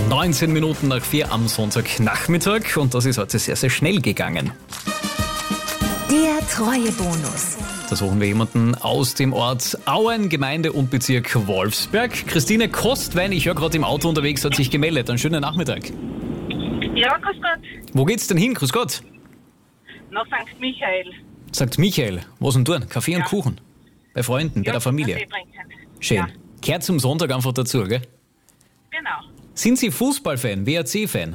19 Minuten nach 4 am Sonntagnachmittag und das ist heute sehr, sehr schnell gegangen. Der Treuebonus. Da suchen wir jemanden aus dem Ort Auen, Gemeinde und Bezirk Wolfsberg. Christine Kostwein, ich höre gerade im Auto unterwegs, hat sich gemeldet. Einen schönen Nachmittag. Ja, grüß Gott. Wo geht's denn hin? Grüß Gott. Nach St. Michael. Sagt Michael, was denn tun? Kaffee und Kuchen? Bei Freunden, bei der Familie? Kaffee trinken. Schön. Ja, Kehrt zum Sonntag einfach dazu, gell? genau. Sind Sie Fußballfan, WRC-Fan?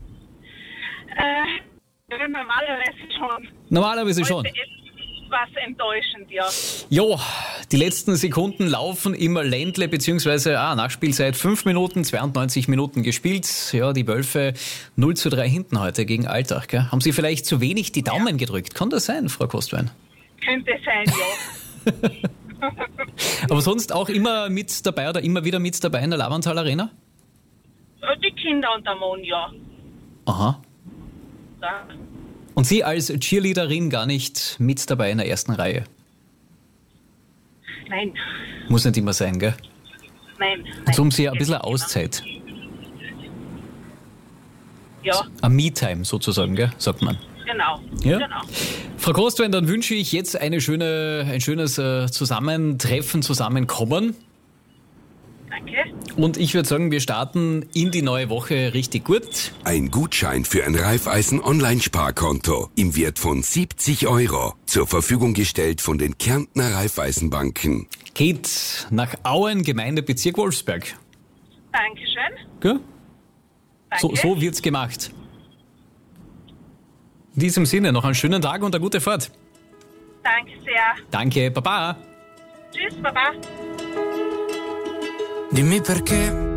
Normalerweise schon. Normalerweise schon. Heute etwas enttäuschend, ja. Jo, die letzten Sekunden laufen im Ländle, beziehungsweise Nachspielzeit 5 Minuten, 92 Minuten gespielt. Ja, die Wölfe 0:3 hinten heute gegen Altach. Gell? Haben Sie vielleicht zu wenig die Daumen gedrückt? Kann das sein, Frau Kostwein? Könnte sein, ja. Aber sonst auch immer mit dabei oder immer wieder mit dabei in der Lavantal Arena? Die Kinder und der Mann, ja. Aha. Da. Und Sie als Cheerleaderin gar nicht mit dabei in der ersten Reihe? Nein, Muss nicht immer sein, gell? nein. Und so haben Sie ja ein bisschen eine Auszeit. Ja, Ein Me-Time sozusagen, gell? Sagt man. genau. Ja? Genau. Frau Kostwein, dann wünsche ich jetzt ein schönes Zusammentreffen, Zusammenkommen. Danke. Und ich würde sagen, wir starten in die neue Woche richtig gut. Ein Gutschein für ein Raiffeisen-Online-Sparkonto im Wert von 70 €. Zur Verfügung gestellt von den Kärntner Raiffeisenbanken. Geht nach Auen, Gemeinde, Bezirk Wolfsberg. Dankeschön. Gell? Danke. So wird's gemacht. In diesem Sinne, noch einen schönen Tag und eine gute Fahrt. Danke sehr. Danke, Baba. Tschüss, Baba. Dimmi perché